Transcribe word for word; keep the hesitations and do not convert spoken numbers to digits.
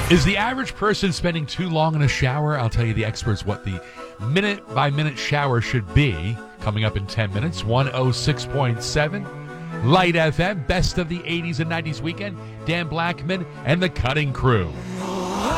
Is the average person spending too long in a shower? I'll tell you the experts what the minute-by-minute shower should be. Coming up in ten minutes, one oh six point seven. Light F M, best of the eighties and nineties weekend. Dan Blackman and the Cutting Crew.